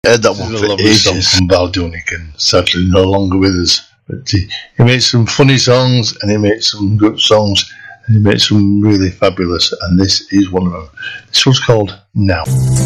heard that one for ages from Baldunic, and sadly no longer with us. But he makes some funny songs, and he makes some good songs, and he makes some really fabulous, and this is one of them. This one's called Now.